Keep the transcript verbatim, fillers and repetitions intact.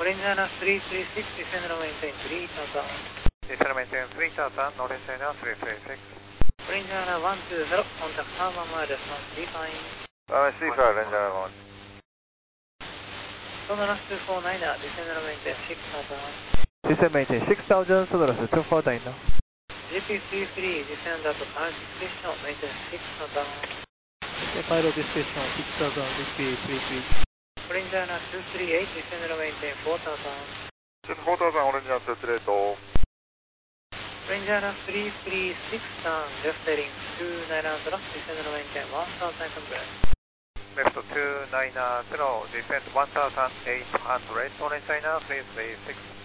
Oringiana three three six, descend and maintain three thousand. Descend and maintain three thousand, Northern China three three six. Oringiana one two zero, contact Harman minus one three five. Uh, C five, Oringiana one. Sonoras two four nine, descend and maintain six thousand. Descend and maintain six thousand, Sonoras two four nine. G P three three, descend at current station, maintain six thousand. Pilot station six thousand, G P three three. Oringiana two three eight, descend and maintain four thousand. four thousand, Oringiana two three eight. Oringiana three three six, just heading two nine zero, descend and maintain one thousand eight hundred. Left two nine zero, descend one thousand eight hundred, Northern China three three six.